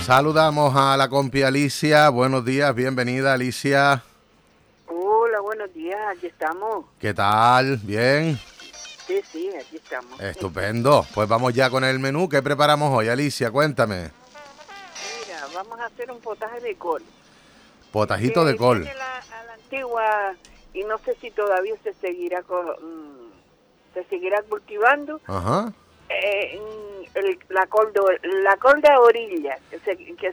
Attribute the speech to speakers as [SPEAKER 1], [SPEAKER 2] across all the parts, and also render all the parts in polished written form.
[SPEAKER 1] Saludamos a la compi Alicia. Buenos días, bienvenida Alicia.
[SPEAKER 2] Hola, buenos días, aquí estamos.
[SPEAKER 1] ¿Qué tal? ¿Bien?
[SPEAKER 2] Sí, aquí estamos.
[SPEAKER 1] Estupendo. Pues vamos ya con el menú. ¿Qué preparamos hoy, Alicia? Cuéntame.
[SPEAKER 2] Mira, vamos a hacer un potaje de col.
[SPEAKER 1] Potajito de col.
[SPEAKER 2] Viene a la antigua y no sé si todavía se seguirá cultivando.
[SPEAKER 1] Ajá.
[SPEAKER 2] La col de orilla que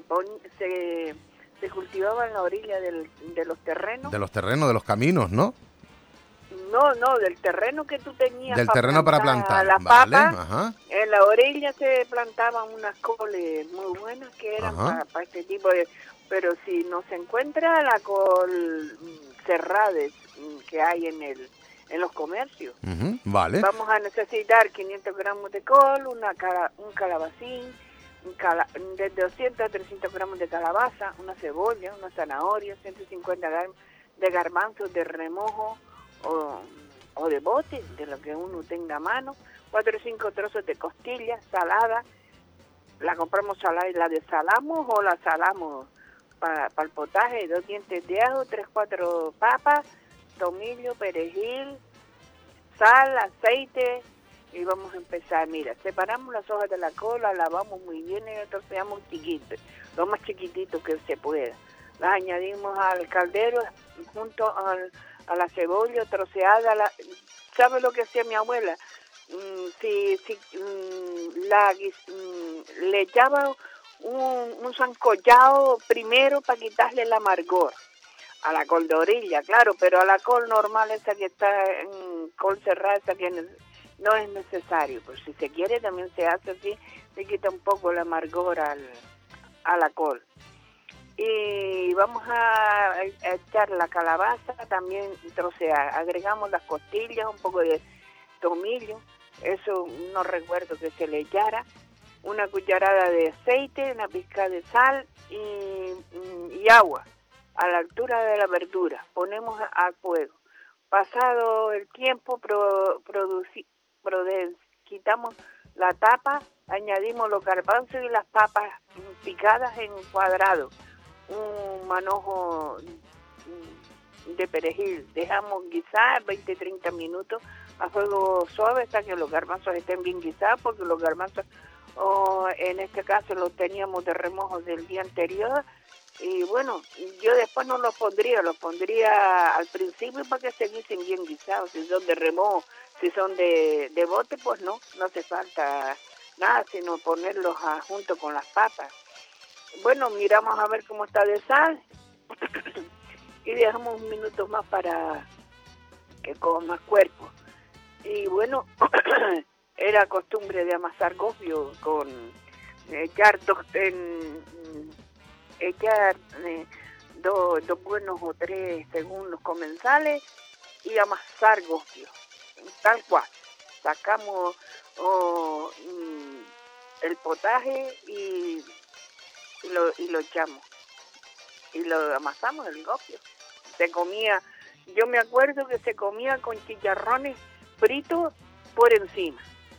[SPEAKER 2] se cultivaba en la orilla de los terrenos.
[SPEAKER 1] De los terrenos, de los caminos, ¿no?
[SPEAKER 2] No, del terreno que tú tenías.
[SPEAKER 1] Del terreno para plantar.
[SPEAKER 2] Las
[SPEAKER 1] Vale,
[SPEAKER 2] papas,
[SPEAKER 1] ajá.
[SPEAKER 2] en la orilla se plantaban unas coles muy buenas que eran para este tipo de... Pero si no se encuentra la col cerrada que hay en los comercios.
[SPEAKER 1] Vale.
[SPEAKER 2] Vamos a necesitar 500 gramos de col, un calabacín, de 200 a 300 gramos de calabaza, una cebolla, una zanahoria, 150 gramos de garbanzos de remojo o de bote, de lo que uno tenga a mano, 4 o 5 trozos de costilla salada. La compramos salada y la desalamos o la salamos para el potaje. 2 dientes de ajo, 3-4 papas, tomillo, perejil, sal, aceite, y vamos a empezar. Mira, separamos las hojas de la col, las lavamos muy bien y las troceamos chiquitos, lo más chiquitito que se pueda. Las añadimos al caldero junto a la cebolla troceada. ¿Sabe lo que hacía mi abuela? Le echaba un sancochado primero para quitarle el amargor a la col de orilla, claro, pero a la col normal, esa que está en col cerrada, esa que no es necesario, pues si se quiere también se hace así, le quita un poco el amargor a la col. Y vamos a echar la calabaza también troceada, agregamos las costillas, un poco de tomillo, eso no recuerdo que se le echara, una cucharada de aceite, una pizca de sal y agua a la altura de la verdura. Ponemos al fuego. Pasado el tiempo, quitamos la tapa, añadimos los garbanzos y las papas picadas en cuadrado, un manojo de perejil. Dejamos guisar 20-30 minutos a fuego suave hasta que los garbanzos estén bien guisados, porque los garbanzos en este caso los teníamos de remojo del día anterior. Y bueno, yo después no los pondría al principio para que se guisen bien guisados. Si son de remojo, si son de bote, pues no hace falta nada, sino ponerlos junto con las papas. Bueno, miramos a ver cómo está de sal y dejamos un minuto más para que coja más cuerpo. Y bueno, era costumbre de amasar gofio con echar dos buenos o 3 según los comensales y amasar gofio, tal cual. Sacamos el potaje y lo echamos y lo amasamos el gofio. Se comía, yo me acuerdo que se comía con chicharrones fritos por encima.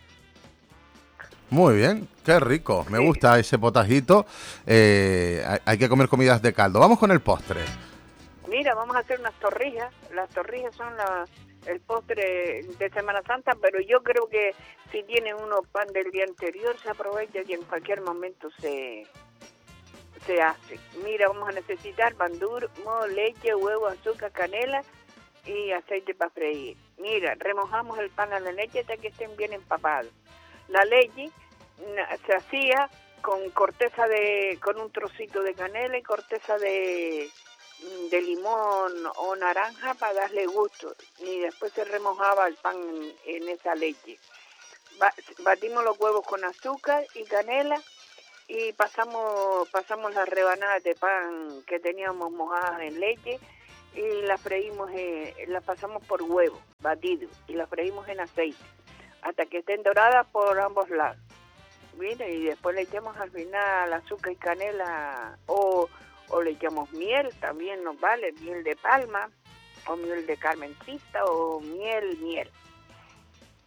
[SPEAKER 1] Muy bien, qué rico, me gusta ese potajito. Hay que comer comidas de caldo. Vamos con el postre.
[SPEAKER 2] Mira, vamos a hacer unas torrijas. Las torrijas son el postre de Semana Santa, pero yo creo que si tienen uno pan del día anterior, se aprovecha y en cualquier momento se hace. Mira, vamos a necesitar pan duro, leche, huevo, azúcar, canela y aceite para freír. Mira, remojamos el pan a la leche hasta que estén bien empapados. La leche se hacía con un trocito de canela y corteza de limón o naranja para darle gusto, y después se remojaba el pan en esa leche. Batimos los huevos con azúcar y canela y pasamos las rebanadas de pan que teníamos mojadas en leche y las freímos, las pasamos por huevo batido y las freímos en aceite hasta que estén doradas por ambos lados. Mira, y después le echamos al final azúcar y canela o le echamos miel, también nos vale, miel de palma o miel de carmencita o miel.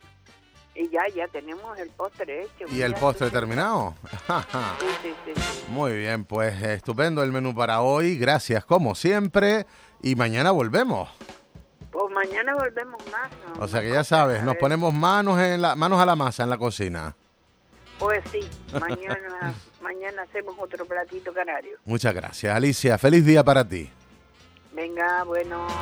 [SPEAKER 2] Y ya tenemos el postre hecho.
[SPEAKER 1] ¿Y el postre terminado?
[SPEAKER 2] Sí.
[SPEAKER 1] Muy bien, pues estupendo el menú para hoy. Gracias, como siempre. Y mañana volvemos.
[SPEAKER 2] Pues mañana volvemos más, ¿no?
[SPEAKER 1] O sea que ya sabes, nos ponemos manos a la masa en la cocina.
[SPEAKER 2] Pues sí, mañana hacemos otro platito canario.
[SPEAKER 1] Muchas gracias, Alicia. Feliz día para ti.
[SPEAKER 2] Venga, bueno.